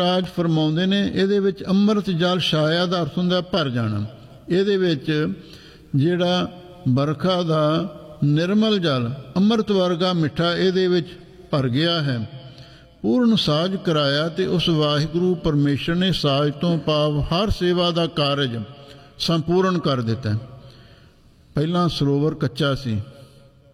ਰਾਜ ਫਰਮਾਉਂਦੇ ਨੇ ਇਹਦੇ ਵਿੱਚ ਅੰਮ੍ਰਿਤ ਜਲ ਛਾਇਆ ਦਾ ਅਰਥ ਹੁੰਦਾ ਭਰ ਜਾਣਾ। ਇਹਦੇ ਵਿੱਚ ਜਿਹੜਾ ਬਰਖਾ ਦਾ ਨਿਰਮਲ ਜਲ ਅੰਮ੍ਰਿਤ ਵਰਗਾ ਮਿੱਠਾ ਇਹਦੇ ਵਿੱਚ ਭਰ ਗਿਆ ਹੈ। ਪੂਰਨ ਸਾਜ ਕਰਾਇਆ ਤੇ ਉਸ ਵਾਹਿਗੁਰੂ ਪਰਮੇਸ਼ਰ ਨੇ ਸਾਜ ਤੋਂ ਭਾਵ ਹਰ ਸੇਵਾ ਦਾ ਕਾਰਜ ਸੰਪੂਰਨ ਕਰ ਦਿੱਤਾ। ਪਹਿਲਾਂ ਸਰੋਵਰ ਕੱਚਾ ਸੀ,